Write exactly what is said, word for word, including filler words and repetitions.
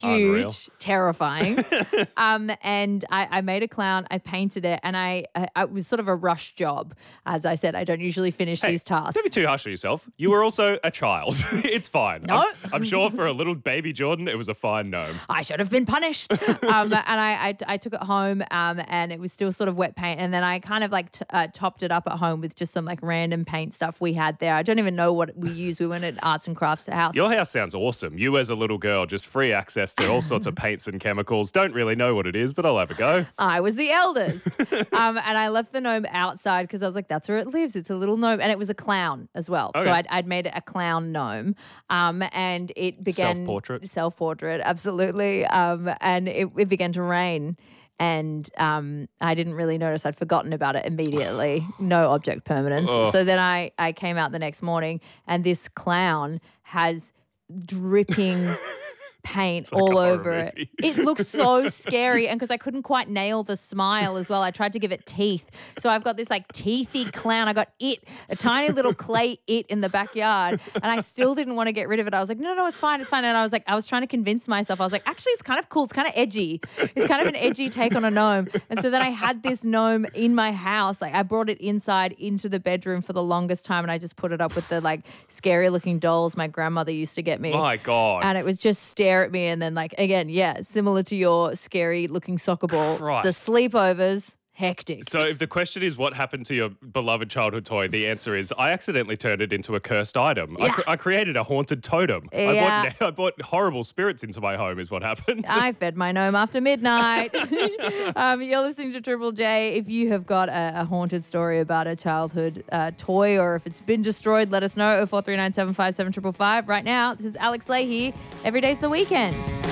Unreal. huge, terrifying. um, and I, I made a clown. I painted it, and I, I it was sort of a rush job. As I said, I don't usually finish Hey, these tasks. don't be too harsh on yourself. You were also a child. It's fine. No. I'm, I'm sure for a little baby Jordan, it was a fine gnome. I should have been punished. um, and I, I, I took it home, um, and it was still sort of wet paint. And then I kind of like t- uh, topped it up at home with just some like random paint stuff we had there. I don't even know what we used. We went at Arts and Crafts House. Your house sounds awesome. You as a little girl, just free access to all sorts of paints and chemicals. Don't really know what it is, but I'll have a go. I was the eldest. um, and I left the gnome outside because I was like, that's where it lives. It's a little gnome. And it was a clown as well. Okay. So I'd, I'd made it a clown gnome. Um, and it began... Self-portrait? Self-portrait, absolutely. Um, and it, it began to rain. And um, I didn't really notice. I'd forgotten about it immediately. No object permanence. Ugh. So then I, I came out the next morning, and this clown has dripping paint like all a horror over it. movie. It looks so scary. And because I couldn't quite nail the smile as well, I tried to give it teeth. So I've got this like teethy clown. I got it, a tiny little clay it in the backyard. And I still didn't want to get rid of it. I was like, no, no, it's fine. It's fine. And I was like, I was trying to convince myself. I was like, actually, it's kind of cool. It's kind of edgy. It's kind of an edgy take on a gnome. And so then I had this gnome in my house. Like I brought it inside into the bedroom for the longest time. And I just put it up with the like scary looking dolls my grandmother used to get me. My God. And it was just stare at me, and then like again, yeah, similar to your scary looking soccer ball. Christ. The sleepovers, hectic. So if the question is what happened to your beloved childhood toy, the answer is I accidentally turned it into a cursed item. I, Yeah. cr- I created a haunted totem. I, Yeah. bought, I bought horrible spirits into my home is what happened. I fed my gnome after midnight. um, you're listening to Triple J. If you have got a, a haunted story about a childhood uh, toy, or if it's been destroyed, let us know. oh four three nine seven five seven five five. Right now, this is Alex Leahy. Every day's the weekend.